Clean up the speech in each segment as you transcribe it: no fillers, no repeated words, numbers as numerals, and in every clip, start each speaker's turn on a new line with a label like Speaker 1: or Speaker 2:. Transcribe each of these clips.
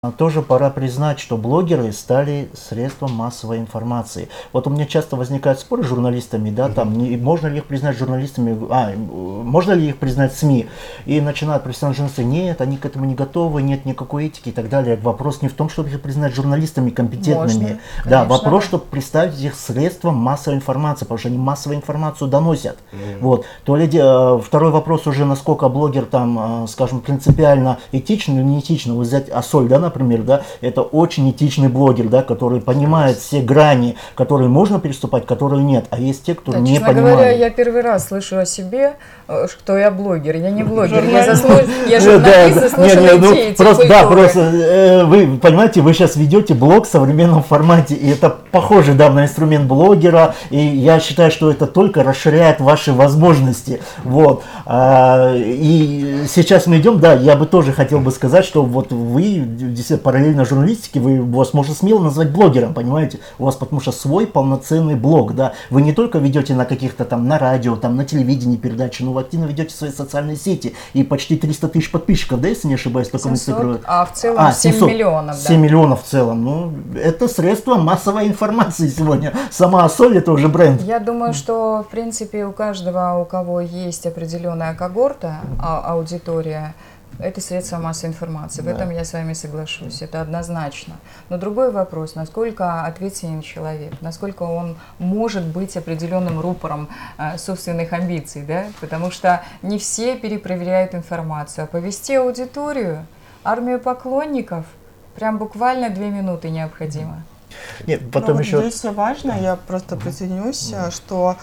Speaker 1: Тоже пора признать, что блогеры стали средством массовой информации. Вот у меня часто возникают споры с журналистами, да, там, можно ли их признать журналистами, можно ли их признать СМИ. И начинают профессиональные журналисты, нет, они к этому не готовы, нет никакой этики и так далее. Вопрос не в том, чтобы их признать журналистами компетентными.
Speaker 2: Можно,
Speaker 1: да,
Speaker 2: конечно,
Speaker 1: вопрос,
Speaker 2: да.
Speaker 1: чтобы представить их средством массовой информации, потому что они массовую информацию доносят. Вот. Второй вопрос уже, насколько блогер там, скажем, принципиально этичный или неэтичный. Вот взять Ассоль, да, например, да, это очень этичный блогер, да, который понимает все грани, которые можно переступать, которые нет, а есть те, кто
Speaker 2: Да,
Speaker 1: не
Speaker 2: честно
Speaker 1: понимает.
Speaker 2: говоря, я первый раз слышу о себе, что я блогер. Я не блогер, я журналист, заслуженный деятель культуры.
Speaker 1: Вы понимаете, вы сейчас ведете блог в современном формате, и это похоже, да, на инструмент блогера, и я считаю, что это только расширяет ваши возможности. Вот. И сейчас мы идем, да, я бы тоже хотел бы сказать, что вот вы действительно параллельно журналистике, вас можно смело назвать блогером, понимаете? У вас потому что свой полноценный блог, да. Вы не только ведете на каких-то там, на радио, там, на телевидении передачи, но вы активно ведете свои социальные сети. И почти 300 тысяч подписчиков, да, если не ошибаюсь, только
Speaker 2: 700, а в целом 7 миллионов, да.
Speaker 1: 7 миллионов в целом. Ну, это средство массовой информации сегодня. Сама Ассоль это уже бренд.
Speaker 2: Я думаю, что, в принципе, у каждого, у кого есть определенная когорта, аудитория, это средство массовой информации. В этом я с вами соглашусь, это однозначно. Но другой вопрос, насколько ответственен человек, насколько он может быть определенным рупором собственных амбиций, да? Потому что не все перепроверяют информацию. А повести аудиторию, армию поклонников, прям буквально 2 минуты необходимо.
Speaker 1: Нет, потом
Speaker 3: вот
Speaker 1: еще...
Speaker 3: Здесь важно, я просто присоединюсь, что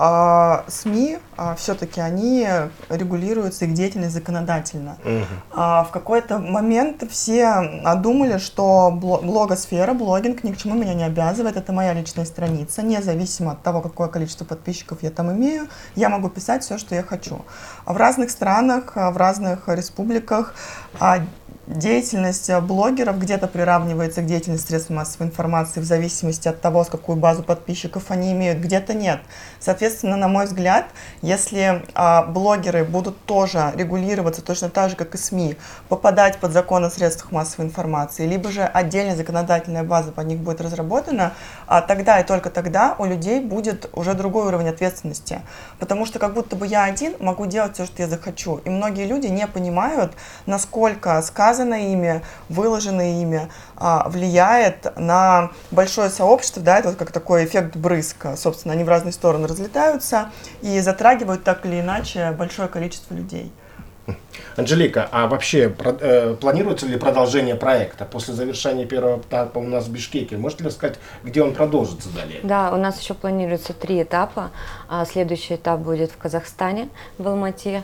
Speaker 3: СМИ все-таки они регулируются, их деятельность законодательно. В какой-то момент все думали, что блогосфера, блогинг ни к чему меня не обязывает, это моя личная страница, независимо от того, какое количество подписчиков я там имею, я могу писать все, что я хочу. В разных странах, в разных республиках деятельность блогеров где-то приравнивается к деятельности средств массовой информации в зависимости от того, с какую базу подписчиков они имеют, где-то нет. Соответственно, на мой взгляд, если блогеры будут тоже регулироваться точно так же, как и СМИ, попадать под закон о средствах массовой информации, либо же отдельная законодательная база под них будет разработана, тогда и только тогда у людей будет уже другой уровень ответственности. Потому что как будто бы я один могу делать все, что я захочу. И многие люди не понимают, насколько сказанное ими, выложенное ими влияет на большое сообщество, да, это вот как такой эффект брызг, собственно, они в разные стороны разлетаются и затрагивают так или иначе большое количество людей.
Speaker 4: Анжелика, а вообще планируется ли продолжение проекта после завершения первого этапа у нас в Бишкеке? Можете ли сказать, где он продолжится далее?
Speaker 5: Да, у нас еще планируется 3 этапа. Следующий этап будет в Казахстане, в Алмате.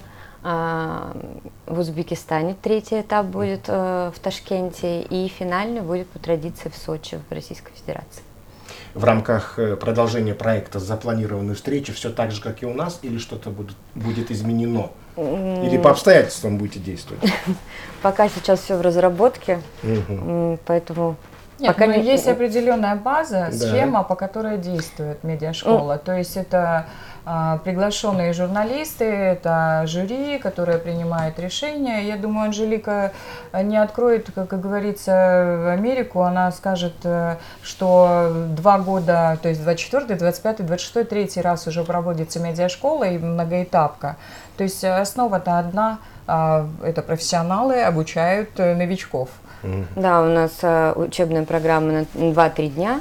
Speaker 5: В Узбекистане 3-й этап будет в Ташкенте, и финальный будет по традиции в Сочи, в Российской Федерации.
Speaker 4: В рамках продолжения проекта запланированы встречи все так же, как и у нас, или что-то будет изменено? Или по обстоятельствам будете действовать?
Speaker 5: Пока сейчас все в разработке, поэтому...
Speaker 2: Нет, но есть определенная база, схема, по которой действует медиашкола. То есть это приглашенные журналисты, это жюри, которое принимает решения. Я думаю, Анжелика не откроет, как говорится, Америку. Она скажет, что 2 года, то есть 24-й, 25-й, 26-й, 3-й раз уже проводится медиашкола и многоэтапка. То есть основа-то одна, это профессионалы обучают новичков.
Speaker 5: Да, у нас учебная программа на 2-3 дня,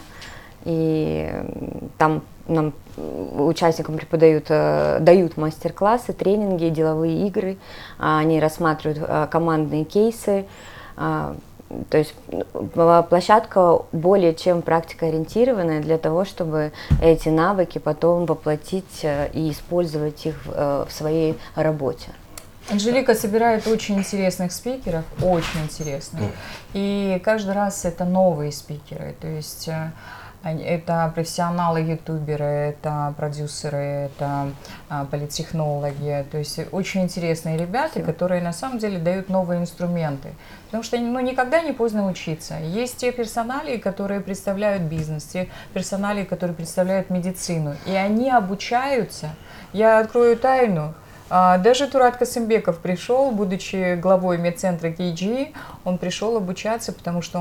Speaker 5: и там нам участникам дают мастер-классы, тренинги, деловые игры, они рассматривают командные кейсы, то есть площадка более чем практикоориентированная для того, чтобы эти навыки потом воплотить и использовать их в своей работе.
Speaker 2: Анжелика собирает очень интересных спикеров, очень интересных, и каждый раз это новые спикеры, то есть это профессионалы, ютуберы, это продюсеры, это политтехнологи, то есть очень интересные ребята, которые на самом деле дают новые инструменты, потому что никогда не поздно учиться. Есть те персоналии, которые представляют бизнес, те персоналии, которые представляют медицину, и они обучаются. Я открою тайну. Даже Турат Касымбеков пришел, будучи главой медцентра KG, он пришел обучаться, потому что